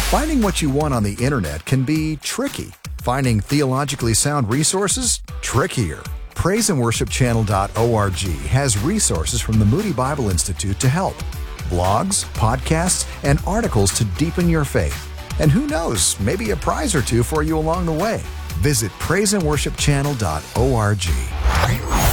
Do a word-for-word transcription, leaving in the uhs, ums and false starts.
Finding what you want on the internet can be tricky. Finding theologically sound resources? Trickier. praise and worship channel dot org has resources from the Moody Bible Institute to help. Blogs, podcasts, and articles to deepen your faith. And who knows, maybe a prize or two for you along the way. Visit praise and worship channel dot org.